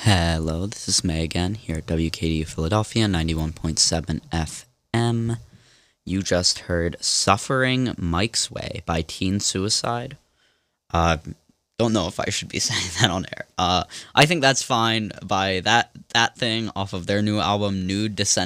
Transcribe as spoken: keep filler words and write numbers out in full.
Hello, this is May again here at W K D U Philadelphia ninety-one point seven F M. You just heard Suffering Mike's Way by Teen Suicide. Uh, don't know if I should be saying that on air. Uh, I think that's fine by that that thing off of their new album, Nude Descent.